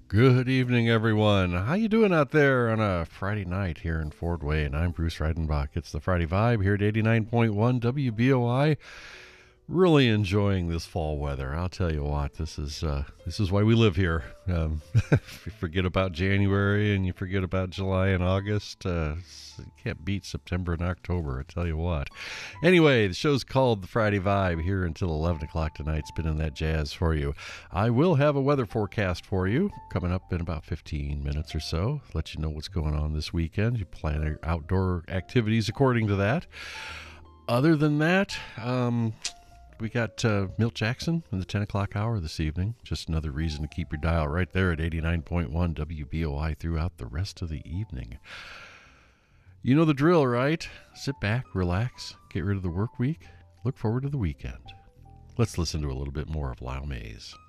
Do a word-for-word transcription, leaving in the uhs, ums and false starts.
Good evening, everyone. How you doing out there on a Friday night here in Fort Wayne? I'm Bruce Reidenbach. It's the Friday Vibe here at eighty-nine point one W B O I. Really enjoying this fall weather. I'll tell you what, this is uh, this is why we live here. Um, if you forget about January and you forget about July and August, uh, you can't beat September and October, I tell you what. Anyway, the show's called the Friday Vibe here until eleven o'clock tonight, spinning that jazz for you. I will have a weather forecast for you coming up in about fifteen minutes or so. Let you know what's going on this weekend. You plan your outdoor activities according to that. Other than that, um... we got uh, Milt Jackson in the ten o'clock hour this evening. Just another reason to keep your dial right there at eighty-nine point one W B O I throughout the rest of the evening. You know the drill, right? Sit back, relax, get rid of the work week, look forward to the weekend. Let's listen to a little bit more of Lyle Mays.